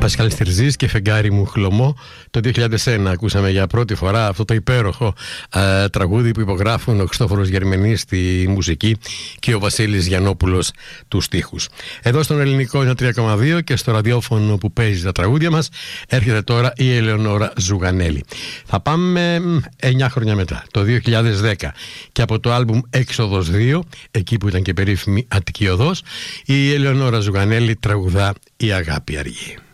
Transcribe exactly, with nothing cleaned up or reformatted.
Πασχάλης Τυρζής και Φεγγάρι μου χλωμό. Το δύο χιλιάδες ένα ακούσαμε για πρώτη φορά αυτό το υπέροχο ε, τραγούδι που υπογράφουν ο Χριστόφορος Γερμενής στη μουσική και ο Βασίλης Γιαννόπουλος τους στίχους. Εδώ στον Ελληνικό ένα τρία κόμμα δύο και στο ραδιόφωνο που παίζει τα τραγούδια μας έρχεται τώρα η Ελεονόρα Ζουγανέλη. Θα πάμε εννιά χρόνια μετά, το δύο χιλιάδες δέκα, και από το άλμπουμ Έξοδος δύο, εκεί που ήταν και περίφημη Αττική Οδός, η Ελεονόρα Ζουγανέλη τραγουδά «Η αγάπη αργεί».